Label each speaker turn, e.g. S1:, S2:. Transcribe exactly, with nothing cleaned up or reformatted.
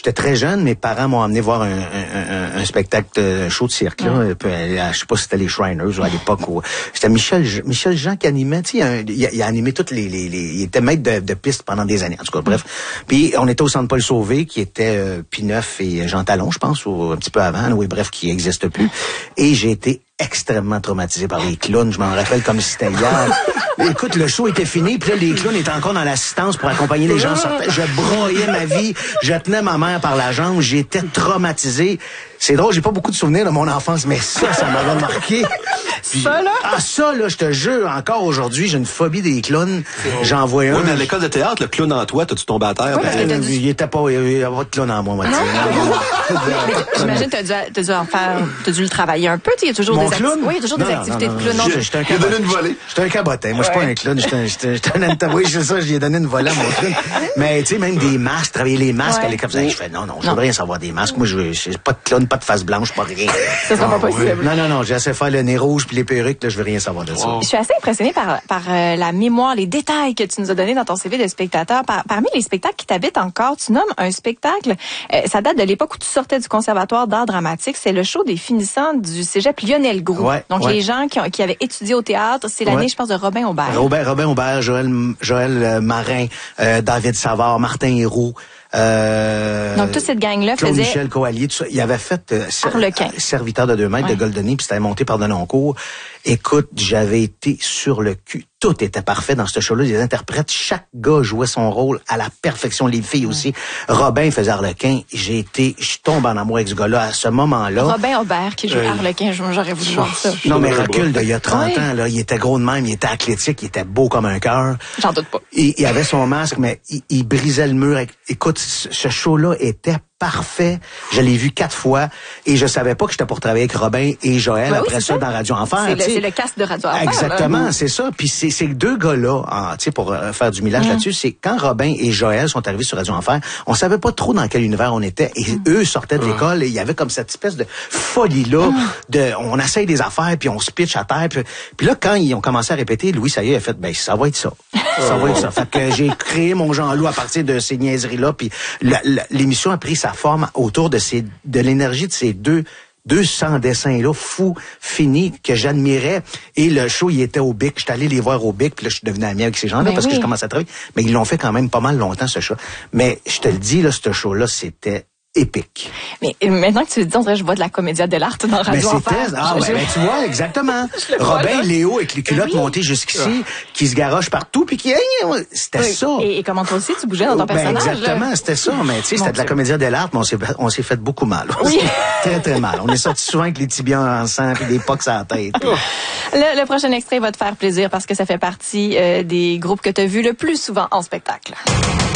S1: j'étais très jeune, mes parents m'ont amené voir un, un, un, un spectacle de show de cirque, là. Ouais. Je sais pas si c'était les Shriners ou à l'époque où c'était Michel, Michel Jean qui animait, tu sais, il, il a animé toutes les, les, les, il était maître de, de piste pendant des années, en tout cas, bref. Puis on était au Centre Paul Sauvé, qui était euh, Pineuf et Jean Talon, je pense, ou un petit peu avant, oui, bref, qui n'existe plus. Et j'ai été extrêmement traumatisé par les clowns. Je m'en rappelle comme si c'était hier. Écoute, le show était fini, puis là, les clowns étaient encore dans l'assistance pour accompagner les gens. Je broyais ma vie. Je tenais ma mère par la jambe. J'étais traumatisé. C'est drôle, j'ai pas beaucoup de souvenirs de mon enfance, mais ça, ça m'avait marqué. Puis,
S2: ça, là?
S1: Ah, ça, là, je te jure, encore aujourd'hui, j'ai une phobie des clowns. J'en vois un.
S3: Oui, mais à l'école de théâtre, le clown en toi, t'as-tu tombé à terre?
S2: Oui,
S1: ben, il, il était pas, il y avait pas de clown en moi, moi,
S2: j'imagine que t'as dû, t'as dû en faire, t'as dû le travailler un peu, il y a toujours
S1: Mon
S2: des activités. Oui, il y a toujours
S1: non,
S2: des
S1: non,
S2: activités
S1: non, non,
S2: de clown.
S1: Non, j'étais un cabotin. une volée. J'étais un cabotin. Moi, je suis pas un clown. J'étais un, j'étais, j'étais un, oui, c'est ça, j'ai donné une volée à mon clown. Mais, tu sais, même des masques, travailler les masques ouais. à l'école. Je fais, non, non, je veux rien savoir des masques. Moi, je veux, pas de clown, pas de face blanche, pas rien.
S2: Ça sera pas possible.
S1: Non, non, non, j'ai assez faire le nez rouge puis les perruques, là, je veux rien savoir de ça.
S2: Wow. Je suis assez impressionnée par, par euh, la mémoire, les détails que tu nous as donnés dans ton C V de spectateur. Par, parmi les spectacles qui t'habitent encore, tu nommes un spectacle, euh, ça date de l'époque où tu sortais du Conservatoire d'art dramatique, c'est le show des finissants du cégep Lionel Groulx.
S1: Ouais,
S2: Donc,
S1: ouais.
S2: les gens qui, ont, qui avaient étudié au théâtre, c'est l'année, ouais. je pense, de Robin Aubert.
S1: Robert, Robin Aubert, Joël, Joël Marin, euh, David Savard, Martin Héroux. Euh,
S2: Donc, toute cette gang-là
S1: Claude
S2: faisait...
S1: Michel Coallier, tout ça. Il avait fait euh,
S2: Arlequin.
S1: Serviteur de deux mètres ouais. de Goldoni, puis c'était monté par Denoncourt. Écoute, j'avais été sur le cul. Tout était parfait dans ce show-là. Les interprètes, chaque gars jouait son rôle à la perfection. Les filles aussi. Ouais. Robin faisait Arlequin. J'ai été, je tombe en amour avec ce gars-là à ce moment-là.
S2: Robin Aubert qui joue euh, Arlequin, j'aurais voulu voir ça.
S1: Non, mais recule d'il y a trente ans, là. Il était gros de même, il était athlétique, il était beau comme un cœur.
S2: J'en doute pas.
S1: Il, il avait son masque, mais il, il brisait le mur. Écoute, ce show-là était parfait. Je l'ai vu quatre fois et je savais pas que j'étais pour travailler avec Robin et Joël
S2: ben
S1: après
S2: oui,
S1: ça, ça dans Radio Enfer.
S2: C'est le, c'est le cast de Radio Enfer.
S1: Exactement, c'est ça. Puis c'est ces deux gars-là, tu sais, pour euh, faire du millage mmh. là-dessus, c'est quand Robin et Joël sont arrivés sur Radio Enfer, on savait pas trop dans quel univers on était et mmh. eux sortaient de l'école et il y avait comme cette espèce de folie-là mmh. de on essaye des affaires puis on se pitch à terre. Puis, puis là, quand ils ont commencé à répéter, Louis Saillet a fait, ben ça va être ça. Ça va être ça. Fait que j'ai créé mon Jean-Loup à partir de ces niaiseries-là. Puis la, la, l'émission a pris sa forme autour de ces, de l'énergie de ces deux, deux cents dessins-là, fous, finis, que j'admirais. Et le show, il était au Bic. J'étais allé les voir au Bic. Puis là, je suis devenu ami avec ces gens-là ben parce oui. que je commençais à travailler. Mais ils l'ont fait quand même pas mal longtemps, ce show. Mais je te le dis, là, ce show-là, c'était épique.
S2: Mais maintenant que tu le dis, on dirait que je vois de la comédia de l'art dans Radio Enfer.
S1: Ah ouais, ben, tu vois, exactement. Robin, Léo avec les culottes oui. montées jusqu'ici, oui. qui se garoche partout, puis qui... C'était oui. ça.
S2: Et, et comment toi aussi, tu bougeais dans ton
S1: ben,
S2: personnage.
S1: Exactement, là. C'était ça. Mais tu sais, c'était de la comédia de l'art, mais on s'est, on s'est fait beaucoup mal.
S2: Oui.
S1: Très, très mal. On est sorti souvent avec les tibias en sang et des pocs à la tête.
S2: le, le prochain extrait va te faire plaisir parce que ça fait partie euh, des groupes que tu as vus le plus souvent en spectacle.